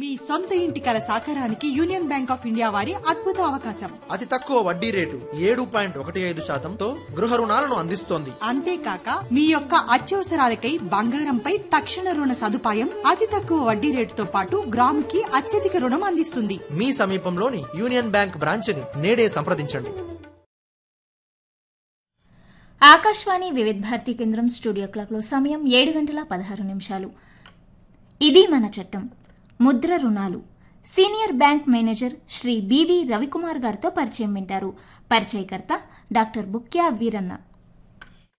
మీ సొంత ఇంటి కల సాకారానికి యూనియన్ బ్యాంక్ ఆఫ్ ఇండియా వారి అద్భుత అవకాశం. అతి తక్కువ వడ్డీ రేటు 7.15% గృహ రుణాలను అందిస్తోంది. అంతేకాక మీ యొక్క అత్యవసరాలకై బంగారంపై తక్షణ రుణ సదుపాయం, అతి తక్కువ వడ్డీ రేటుతో పాటు గ్రాముకి అత్యధిక రుణం అందిస్తుంది. మీ సమీపంలోని యూనియన్ బ్యాంక్ బ్రాంచ్ని నేడే సంప్రదించండి. ఆకాశవాణి వివిధ భారతి కేంద్రం స్టూడియో క్లాక్లో సమయం 7:16. ఇది మన చట్టం. ముద్ర రుణాలు. Senior bank manager Shri BV Ravikumar గారితో పరిచయం వింటారు. పరిచయకర్త డాక్టర్ బుక్యా వీరన్న.